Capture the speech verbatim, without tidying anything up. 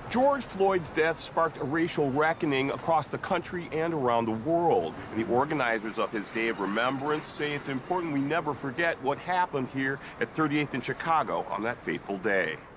George Floyd's death sparked a racial reckoning across the country and around the world. And the organizers of his Day of Remembrance say it's important we never forget what happened here at thirty-eighth and Chicago on that fateful day.